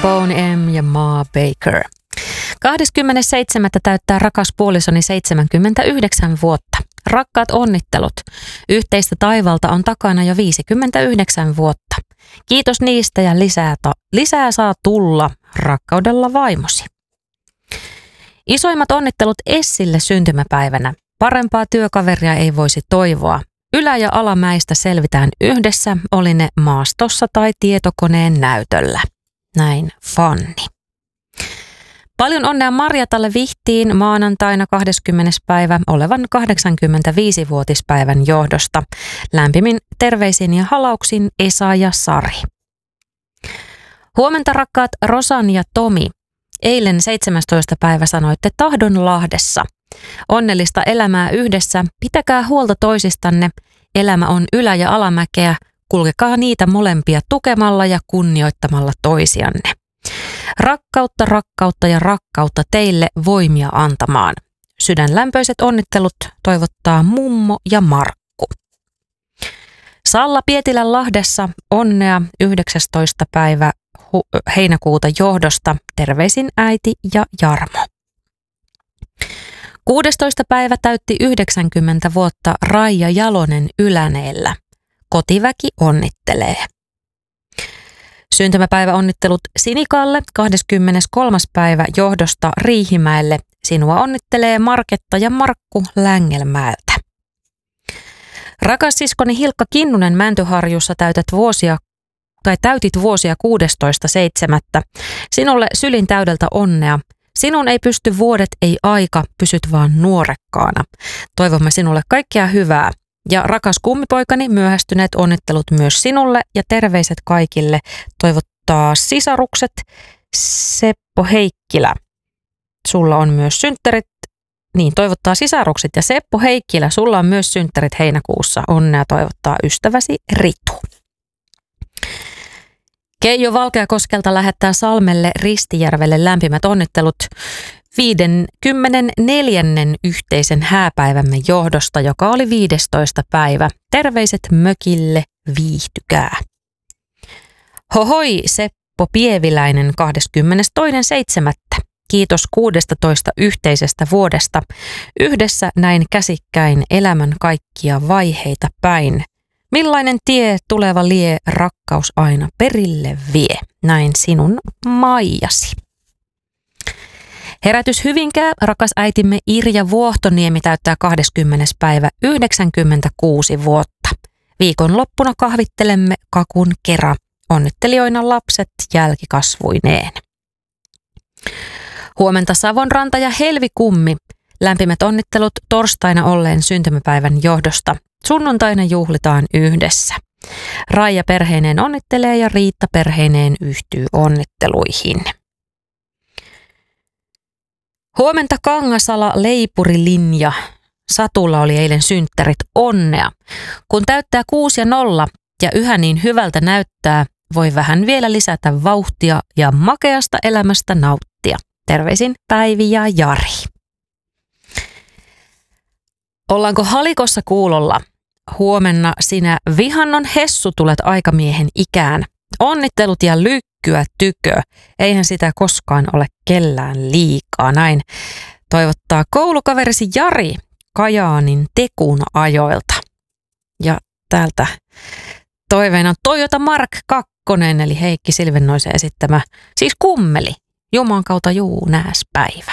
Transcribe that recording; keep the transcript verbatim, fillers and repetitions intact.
Boney M. ja Ma Baker. kahdeskymmenesseitsemäs täyttää rakas puolisoni seitsemänkymmentäyhdeksän vuotta. Rakkaat onnittelut. Yhteistä taivalta on takana jo viisikymmentäyhdeksän vuotta. Kiitos niistä ja lisää, ta- lisää saa tulla rakkaudella vaimosi. Isoimmat onnittelut Essille syntymäpäivänä. Parempaa työkaveria ei voisi toivoa. Ylä- ja alamäistä selvitään yhdessä, oli ne maastossa tai tietokoneen näytöllä. Näin Fanni. Paljon onnea Marjatalle Vihtiin maanantaina kahdeskymmenes päivä olevan kahdeksankymmentäviisivuotispäivän johdosta. Lämpimin terveisin ja halauksin Esa ja Sari. Huomenta rakkaat Rosan ja Tomi. Eilen seitsemästoista päivä sanoitte Tahdonlahdessa. Onnellista elämää yhdessä, pitäkää huolta toisistanne. Elämä on ylä- ja alamäkeä, kulkekaa niitä molempia tukemalla ja kunnioittamalla toisianne. Rakkautta, rakkautta ja rakkautta teille voimia antamaan. Sydänlämpöiset onnittelut toivottaa mummo ja Markku. Salla Pietilänlahdessa onnea yhdeksästoista päivä heinäkuuta johdosta. Terveisin äiti ja Jarmo. kuudestoista päivä täytti yhdeksänkymmentä vuotta Raija Jalonen Yläneellä. Kotiväki onnittelee. Syntymäpäivä onnittelut Sinikalle kahdeskymmeneskolmas päivä johdosta Riihimäelle. Sinua onnittelee Marketta ja Markku Längelmäeltä. Rakas siskoni Hilkka Kinnunen Mäntyharjussa täytät vuosia tai täytit vuosia kuudestoista seitsemättä. Sinulle sylin täydeltä onnea. Sinun ei pysty vuodet, ei aika, pysyt vaan nuorekkaana. Toivomme sinulle kaikkea hyvää. Ja rakas kummipoikani, myöhästyneet onnittelut myös sinulle ja terveiset kaikille. Toivottaa sisarukset Seppo Heikkilä. Sulla on myös synttärit. Niin, toivottaa sisarukset ja Seppo Heikkilä. Sulla on myös synttärit heinäkuussa. Onnea toivottaa ystäväsi Ritu. Keijo Valkeakoskelta lähettää Salmelle Ristijärvelle lämpimät onnittelut viidenkymmenenneljännen yhteisen hääpäivämme johdosta, joka oli viidestoista päivä. Terveiset mökille, viihtykää. Hohoi Seppo Pieviläinen kahdeskymmenestoinen seitsemättä. Kiitos kuudestatoista yhteisestä vuodesta. Yhdessä näin käsikkäin elämän kaikkia vaiheita päin. Millainen tie tuleva lie, rakkaus aina perille vie. Näin sinun Maijasi. Herätys Hyvinkää, rakas äitimme Irja Vuohtoniemi täyttää kahdeskymmenes päivä yhdeksänkymmentäkuusi vuotta. Viikonloppuna kahvittelemme kakun kera. Onnittelijoina lapset jälkikasvuineen. Huomenta Savonranta ja Helvikummi. Lämpimät onnittelut torstaina olleen syntymäpäivän johdosta. Sunnuntaina juhlitaan yhdessä. Raija perheineen onnittelee ja Riitta perheineen yhtyy onnitteluihin. Huomenta Kangasala Leipurilinja. Satulla oli eilen synttärit, onnea. Kun täyttää kuusi ja nolla ja yhä niin hyvältä näyttää, voi vähän vielä lisätä vauhtia ja makeasta elämästä nauttia. Terveisin Päivi ja Jari. Ollaanko Halikossa kuulolla? Huomenna sinä Vihannon Hessu tulet aikamiehen ikään. Onnittelut ja lykkyä tykö. Eihän sitä koskaan ole kellään liikaa. Näin toivottaa koulukaverisi Jari Kajaanin Tekun ajoilta. Ja täältä toiveena on Toyota Mark kaksi, eli Heikki Silvennoisen esittämä, siis kummeli. Juman kautta juu nääs päivä.